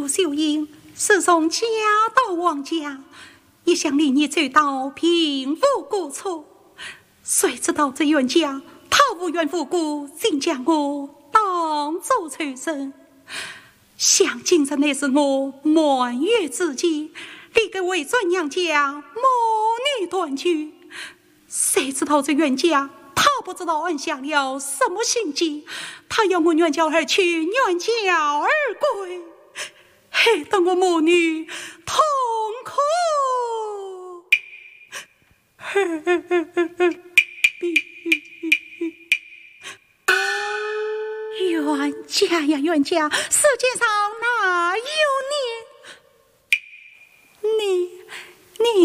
我秀英是从家到王家，也想离你走到贫富古处，谁知道这冤家他无缘无故竟将我当作仇人。想今日乃是我满月之际，立个为尊娘家母女团聚，谁知道这冤家他不知道暗下了什么心机，他要我冤家而去，冤家而归，害得我母女痛苦。冤家呀冤家，世界上哪有你